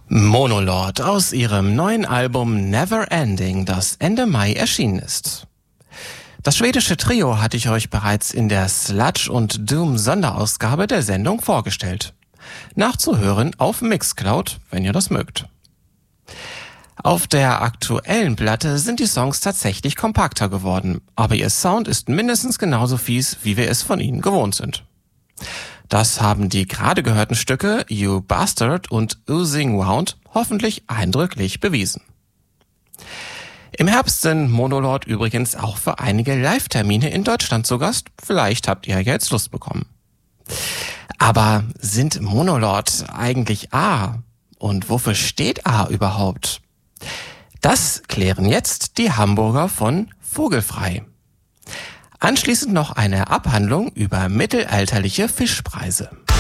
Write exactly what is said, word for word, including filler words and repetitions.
Monolord aus ihrem neuen Album Never Ending, das Ende Mai erschienen ist. Das schwedische Trio hatte ich euch bereits in der Sludge und Doom Sonderausgabe der Sendung vorgestellt. Nachzuhören auf Mixcloud, wenn ihr das mögt. Auf der aktuellen Platte sind die Songs tatsächlich kompakter geworden, aber ihr Sound ist mindestens genauso fies, wie wir es von ihnen gewohnt sind. Das haben die gerade gehörten Stücke You Bastard und Oozing Wound hoffentlich eindrücklich bewiesen. Im Herbst sind Monolord übrigens auch für einige Live-Termine in Deutschland zu Gast. Vielleicht habt ihr ja jetzt Lust bekommen. Aber sind Monolord eigentlich A? Und wofür steht A überhaupt? Das klären jetzt die Hamburger von Vogelfrei. Anschließend noch eine Abhandlung über mittelalterliche Fischpreise.